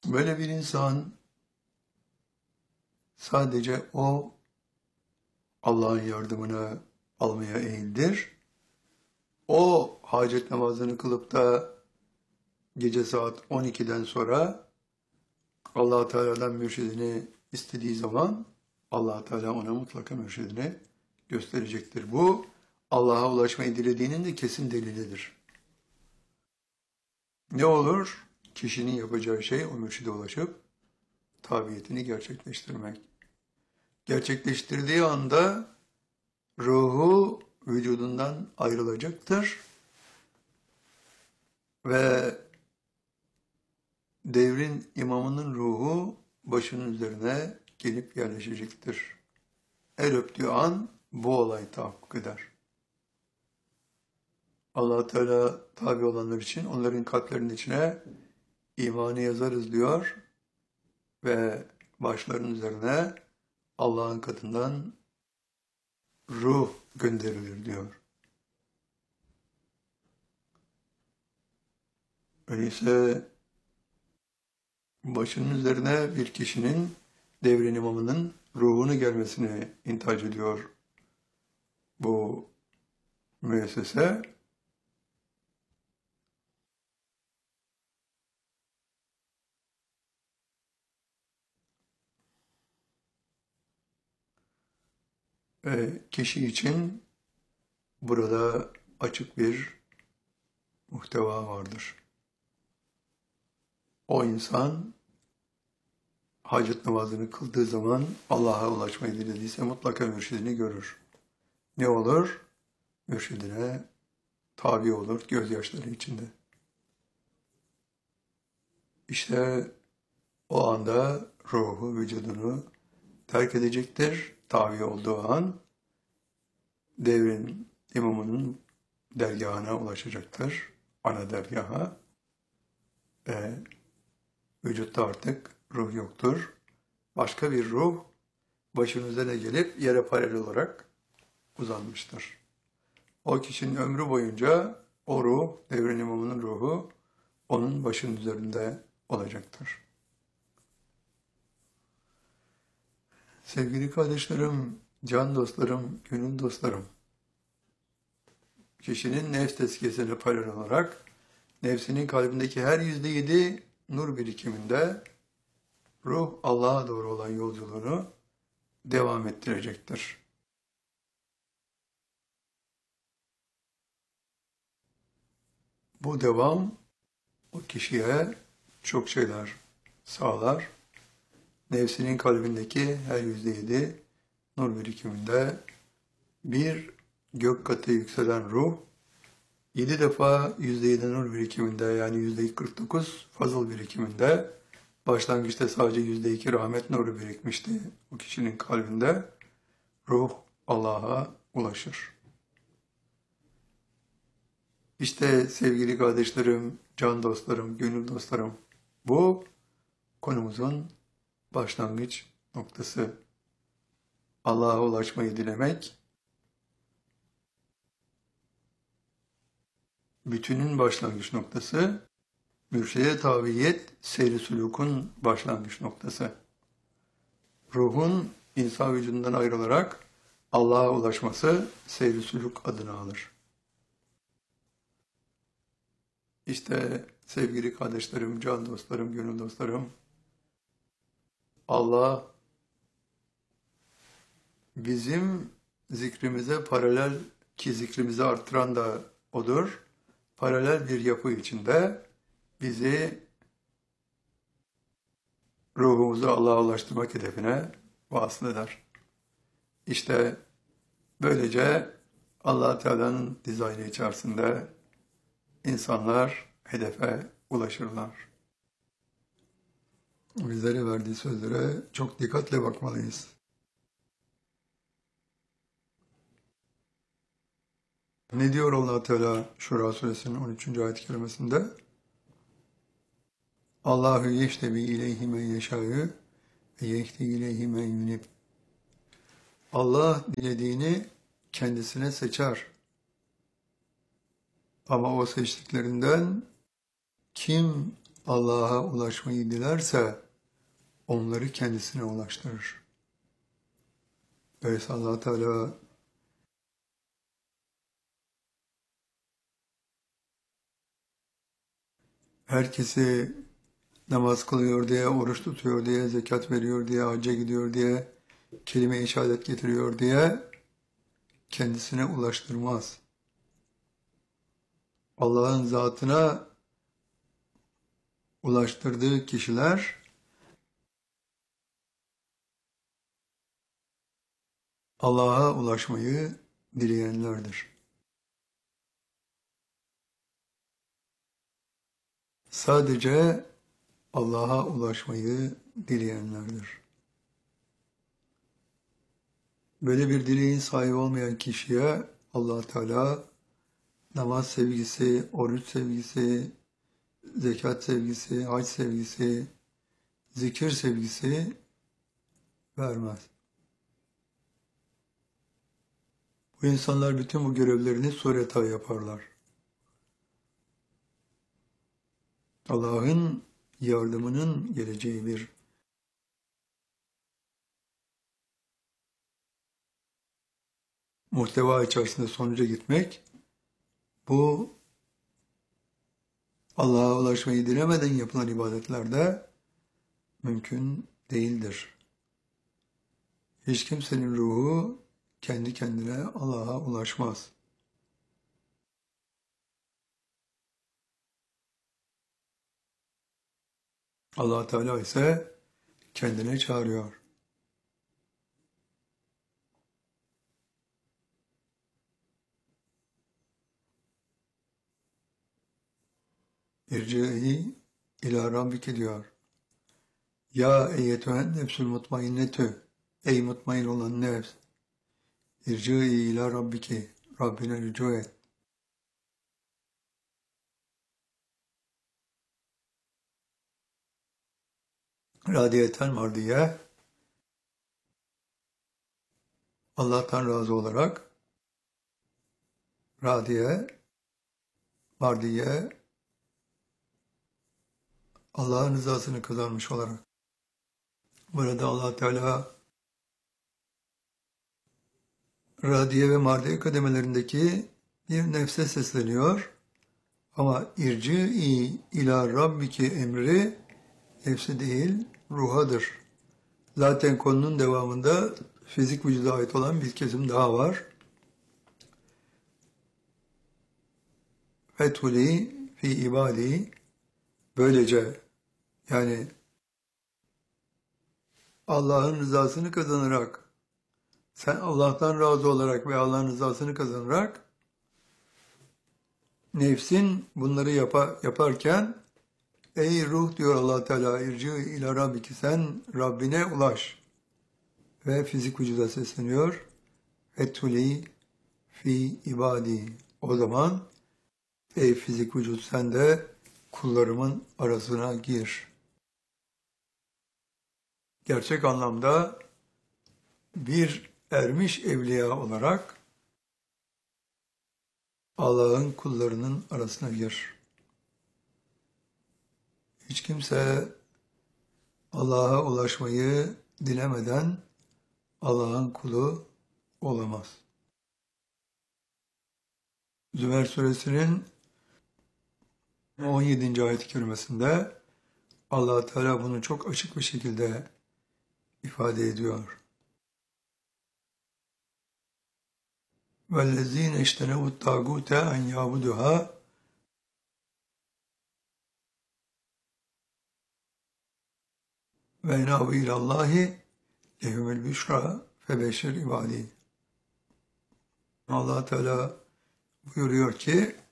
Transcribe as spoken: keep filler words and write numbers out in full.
Böyle bir insan sadece o Allah'ın yardımını almaya eğildir. O hacet namazını kılıp da gece saat on ikiden sonra Allah Teala'dan mürşidini istediği zaman Allah Teala ona mutlaka mürşidini gösterecektir. Bu Allah'a ulaşmayı dilediğinin de kesin delilidir. Ne olur? Kişinin yapacağı şey o mürşide ulaşıp tabiyetini gerçekleştirmek. Gerçekleştirdiği anda ruhu vücudundan ayrılacaktır ve devrin imamının ruhu başının üzerine gelip yerleşecektir. El öptüğü an bu olay tahakkuk eder. Allah Teala tabi olanlar için onların kalplerinin içine imanı yazarız diyor ve başlarının üzerine Allah'ın katından ruh gönderilir diyor. Öyleyse başının üzerine bir kişinin devrin imamının ruhunu gelmesini intihac ediyor bu müessese. Ve kişi için burada açık bir muhteva vardır. O insan hacet namazını kıldığı zaman Allah'a ulaşmayı dilediyse mutlaka mürşidini görür. Ne olur? Mürşidine tabi olur gözyaşları içinde. İşte o anda ruhu, vücudunu terk edecektir. Tabi olduğu an devrin imamının dergahına ulaşacaktır. Ana dergaha. Ve vücutta artık ruh yoktur. Başka bir ruh başının üzerine gelip yere paralel olarak uzanmıştır. O kişinin ömrü boyunca o ruh, devrin imamının ruhu onun başının üzerinde olacaktır. Sevgili kardeşlerim, can dostlarım, gönül dostlarım, kişinin nefs tezkiyesine paralel olarak nefsinin kalbindeki her yüzde yedi nur birikiminde ruh Allah'a doğru olan yolculuğunu devam ettirecektir. Bu devam o kişiye çok şeyler sağlar. Nefsinin kalbindeki her yüzde yedi nur birikiminde bir gök katı yükselen ruh, yedi defa yüzde yedi nur birikiminde yani yüzde kırk dokuz fazıl birikiminde, başlangıçta sadece yüzde iki rahmet nuru birikmişti o kişinin kalbinde, ruh Allah'a ulaşır. İşte sevgili kardeşlerim, can dostlarım, gönül dostlarım, bu konumuzun başlangıç noktası. Allah'a ulaşmayı dilemek, bütünün başlangıç noktası, mürşide tabiyet, seyri sülûkun başlangıç noktası. Ruhun insan vücudundan ayrılarak Allah'a ulaşması seyri sülûk adını alır. İşte sevgili kardeşlerim, can dostlarım, gönül dostlarım, Allah bizim zikrimize paralel, ki zikrimizi arttıran da odur, paralel bir yapı içinde bizi ruhumuzu Allah'a ulaştırmak hedefine vasıl eder. İşte böylece Allah Teala'nın dizaynı içerisinde insanlar hedefe ulaşırlar. Bizlere verdiği sözlere çok dikkatle bakmalıyız. Ne diyor Allah Teala Şura suresinin on üçüncü ayet-i kerimesinde? Allahu yeştebi ileyhi men yeşâ'ü ve yehdi ileyhi men yunib. Allah dilediğini kendisine seçer. Ama o seçtiklerinden kim Allah'a ulaşmayı dilerse onları kendisine ulaştırır. Böylece Allah Teala herkesi namaz kılıyor diye, oruç tutuyor diye, zekat veriyor diye, hacca gidiyor diye, kelime-i şehadet getiriyor diye kendisine ulaştırmaz. Allah'ın zatına ulaştırdığı kişiler Allah'a ulaşmayı dileyenlerdir. Sadece Allah'a ulaşmayı dileyenlerdir. Böyle bir dileğin sahibi olmayan kişiye Allah Teala namaz sevgisi, oruç sevgisi, zekat sevgisi, hac sevgisi, zikir sevgisi vermez. Bu insanlar bütün bu görevlerini sureta yaparlar. Allah'ın yardımının geleceği bir muhteva içerisinde sonuca gitmek, bu Allah'a ulaşmayı dilemeden yapılan ibadetlerde mümkün değildir. Hiç kimsenin ruhu kendi kendine Allah'a ulaşmaz. Allah Teala ise kendine çağırıyor. İrci'i ila rabbike diyor. Ya eyyetühen nefsül mutmainnetü. Ey mutmain olan nefs. İrci'i ila rabbike. Rabbine rücu et. Radiyeten mardiye. Allah'tan razı olarak. Radiye. Mardiye. Allah'ın rızasını kazanmış olarak. Burada Allah Teala radiye ve mardiye kademelerindeki bir nefse sesleniyor. Ama irci'i ila rabbiki emri nefse değil, ruhadır. Zaten konunun devamında fizik vücuda ait olan bir kesim daha var. Fethuli fi ibadi. Böylece yani Allah'ın rızasını kazanarak, sen Allah'tan razı olarak ve Allah'ın rızasını kazanarak nefsin bunları yapa, yaparken ey ruh diyor Allah Teala irci ila rabbiki, sen Rabbine ulaş ve fizik vücuda sesleniyor. Fethuli fi ibadi. O zaman ey fizik vücut sen de kullarımın arasına gir. Gerçek anlamda bir ermiş evliya olarak Allah'ın kullarının arasına gir. Hiç kimse Allah'a ulaşmayı dilemeden Allah'ın kulu olamaz. Zümer suresinin on yedinci ayet-i kerimesinde Allah Teala bunu çok açık bir şekilde ifade ediyor. وَالَّذ۪ينَ اِشْتَنَوُ الطَّاغُوتَ اَنْ يَعْبُدُهَا وَاَنَابُ اِلَى اللّٰهِ لَهُمُ الْبُشْرَى فَبَشِّرْ عِبَادِهِ. Allah Teala buyuruyor ki